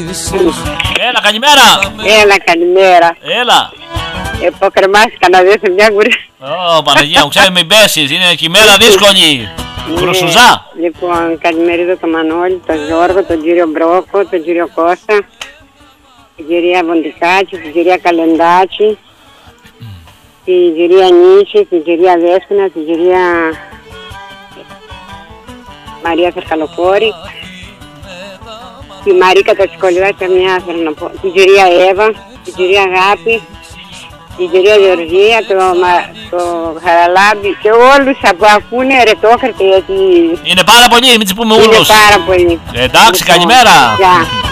Έλα, καλημέρα. Έλα, καλημέρα. Έλα. Υποκρεμάστηκα να δεις μια γουριά. Ω, Παναγία μου, ξέρει μην πέσεις, είναι και η μέρα δύσκολη. Χρυσουζά. Λοιπόν, καλημερίδα τον Μανώλη, τον Γιώργο, τον κύριο Μπρόκο, τον κύριο Κώστα, την κυρία Βοντικάκη, την κυρία Καλεντάκη, την κυρία Νίση, την κυρία Δέσποινα, την κυρία Μαρία Θερκαλοκόρη, τη Μαρίκα Τατσικολιβάτια, μια θέλω να πω, την κυρία Εύα, την κυρία Αγάπη, την κυρία Γεωργία, το Χαραλάμπη και όλους που ακούνε ρετόκριτοι, γιατί είναι πάρα πολύ, μην τις πούμε όλους. Είναι πάρα πολύ. Εντάξει, καλημέρα. Γεια.